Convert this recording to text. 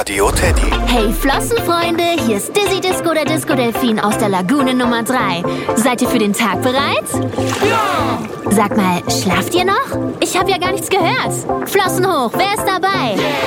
Radio Teddy. Hey Flossenfreunde, hier ist Dizzy Disco, der Disco-Delfin aus der Lagune Nummer 3. Seid ihr für den Tag bereit? Ja! Sag mal, schlaft ihr noch? Ich habe ja gar nichts gehört. Flossen hoch, wer ist dabei?